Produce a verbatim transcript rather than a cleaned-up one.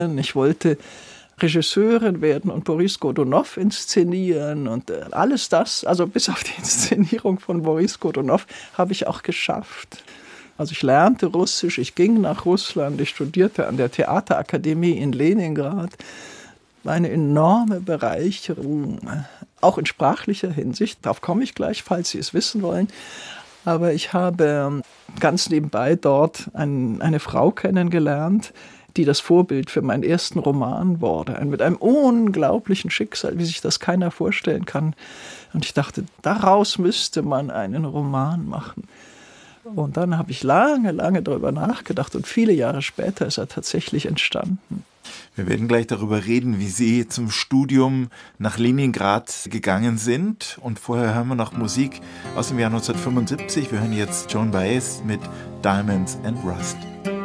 Ich wollte Regisseurin werden und Boris Godunow inszenieren und äh, alles das, also bis auf die Inszenierung von Boris Godunow, habe ich auch geschafft. Also ich lernte Russisch, ich ging nach Russland, ich studierte an der Theaterakademie in Leningrad. Eine enorme Bereicherung, auch in sprachlicher Hinsicht. Darauf komme ich gleich, falls Sie es wissen wollen. Aber ich habe ganz nebenbei dort ein, eine Frau kennengelernt, die das Vorbild für meinen ersten Roman wurde. Mit einem unglaublichen Schicksal, wie sich das keiner vorstellen kann. Und ich dachte, daraus müsste man einen Roman machen. Und dann habe ich lange, lange darüber nachgedacht und viele Jahre später ist er tatsächlich entstanden. Wir werden gleich darüber reden, wie Sie zum Studium nach Leningrad gegangen sind. Und vorher hören wir noch Musik aus dem Jahr neunzehnhundertfünfundsiebzig. Wir hören jetzt Joan Baez mit Diamonds and Rust.